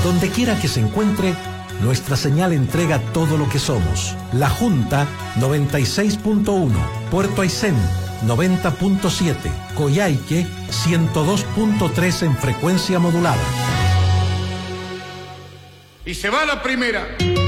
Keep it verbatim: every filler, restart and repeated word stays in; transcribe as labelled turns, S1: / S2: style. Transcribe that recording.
S1: Donde quiera que se encuentre, nuestra señal entrega todo lo que somos. La Junta noventa y seis punto uno, Puerto Aysén noventa punto siete, Coyhaique ciento dos punto tres en frecuencia modulada.
S2: Y se va la primera.